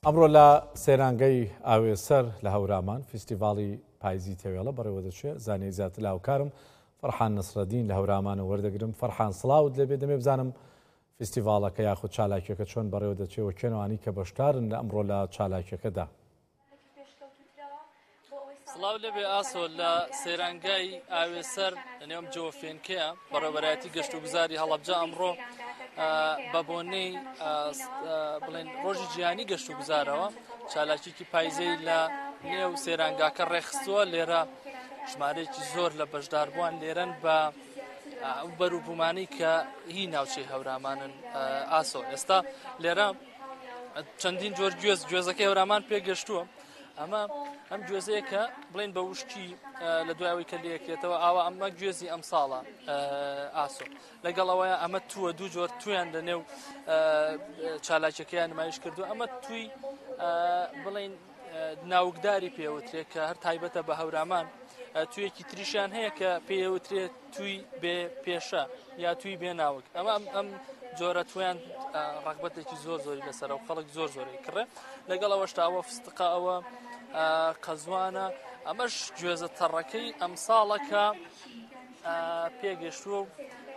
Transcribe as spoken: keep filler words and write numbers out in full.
ئەمڕۆ لە سێرانگەی ئاوێسەر لە هەورامان فیستیڤاڵی پاییزی تێوێڵە بەڕێوە دەچێت زانێ زیاتر لە هاوکارم فەرحان نەسرەدین لە هەورامانە وەردەگرم. فەرحان سڵاوت لەبێ دەمێ بزانم فیستیڤاڵەکە یاخود چالاکیەکە چۆن بەڕێوە دەچێت و کێنەوانی کە بەشدارن لە ئەمڕۆ لە چالاکیەکەدا. سڵاو لەبێ ئاسۆ لە سێرانگای ئاوێسەر لەنێوم جۆفێنکەیە بەڕێوەبەرایەتی گەشت و گوزاری هەڵەبجە ئەمڕۆ بە بۆنەی بڵێن ڕۆژی جیهانی گەشت و گوزارەوە چالاکیکی پاییزەی لە نێو سێرانگاکە ڕێخستووە. لێرە ژمارەیەکی زۆر لە بەشداربووان لێرەن بە بەرووبوومانەی کە هی ناوچەی هەورامانن ئاسۆ. ئێستا لێرە چەندین جۆر گوێز گوێزەکەی هەورامان پێگەشتووە. ئەمە ئەم گوێزەیە کە بڵێن بە وشکی لە دوایەوەی کە لەکرێتەوە ئاوا ئەمە گوێزی ئەم ساڵە ئاسۆ. لەگەڵەوەیە ئەمە تووە دوو جۆر تویان لە نێو چالاکیەکەیان نمایش کردو. ئەمە توی بڵێن ناوکداری پێوترێت کە هەر تایبەتە بە هەورامان. تویەکی تریشیان هەیە کە پێوترێت توی بێ پێشە یا توی بێ ناوک. ئەمە ئەم جۆرە تویان ڕغبەتێکی زۆر زۆری لەسەرە و خەڵک زۆر زۆری کڕێ. لەگەڵەوەشتا ئەوە فستقە ئەوە قەزوانە. ئەمەش گوێزە تەڕەکەی ئەم ساڵەکە پێگەشتووە و